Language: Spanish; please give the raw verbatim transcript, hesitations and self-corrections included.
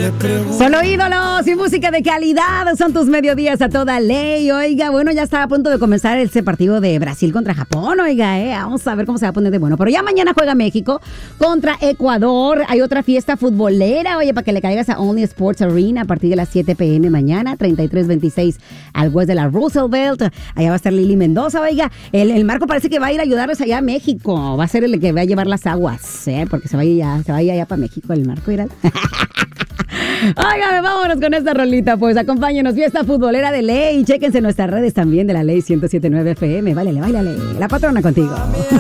Solo ídolos y música de calidad son tus mediodías a toda ley. Oiga, bueno, ya está a punto de comenzar ese partido de Brasil contra Japón. Oiga, eh, vamos a ver cómo se va a poner de bueno. Pero ya mañana juega México contra Ecuador. Hay otra fiesta futbolera, oye, para que le caigas a Only Sports Arena a partir de las siete p.m. mañana, treinta y tres veintiséis al west de la Roosevelt. Allá va a estar Lili Mendoza, oiga. El, el Marco parece que va a ir a ayudarles allá a México. Va a ser el que va a llevar las aguas, ¿eh? Porque se va a ir ya, se va a ir allá para México el Marco, irá. Óigame, vámonos con esta rolita, pues acompáñenos, fiesta futbolera de ley. Chéquense nuestras redes también de la ley ciento siete punto nueve F M. Báilale, báilale, la patrona contigo.